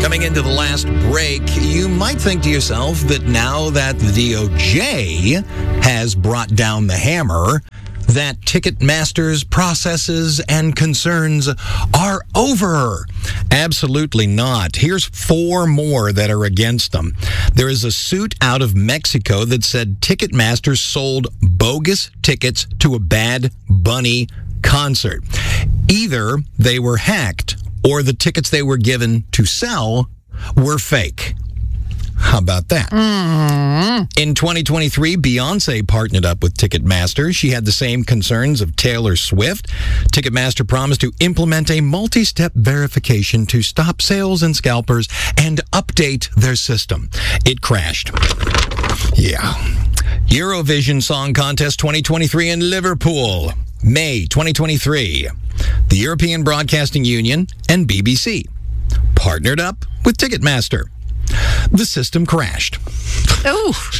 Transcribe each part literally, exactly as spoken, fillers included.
Coming into the last break, you might think to yourself that now that the D O J has brought down the hammer, that Ticketmaster's processes and concerns are over. Absolutely not. Here's four more that are against them. There is a suit out of Mexico that said Ticketmaster sold bogus tickets to a Bad Bunny concert. Either they were hacked or the tickets they were given to sell were fake. How about that? Mm-hmm. In twenty twenty-three, Beyonce partnered up with Ticketmaster. She had the same concerns of Taylor Swift. Ticketmaster promised to implement a multi-step verification to stop sales and scalpers and update their system. It crashed. Yeah. Eurovision Song Contest twenty twenty-three in Liverpool, May twenty twenty-three. The European Broadcasting Union and B B C partnered up with Ticketmaster. The system crashed. Oh.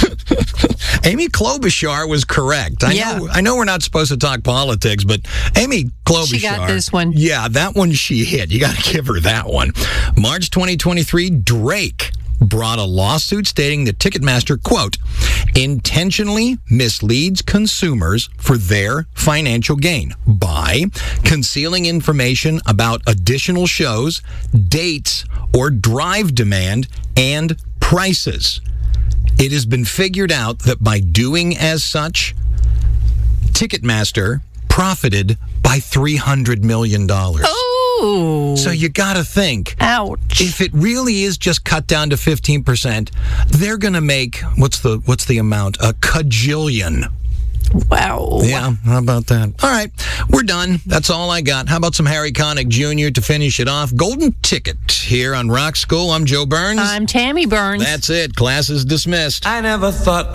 Amy Klobuchar was correct. I yeah. know I know we're not supposed to talk politics, but Amy Klobuchar. She got this one. Yeah, that one she hit. You got to give her that one. March twenty twenty-three, Drake brought a lawsuit stating that Ticketmaster, quote, intentionally misleads consumers for their financial gain by concealing information about additional shows, dates, or drive demand and prices. It has been figured out that by doing as such, Ticketmaster profited by three hundred million dollars. Oh! So you got to think. Ouch. If it really is just cut down to fifteen percent, they're going to make, what's the what's the amount? A cajillion. Wow. Yeah, how about that? All right, we're done. That's all I got. How about some Harry Connick Junior to finish it off? Golden Ticket here on Rock School. I'm Joe Burns. I'm Tammy Burns. That's it. Class is dismissed. I never thought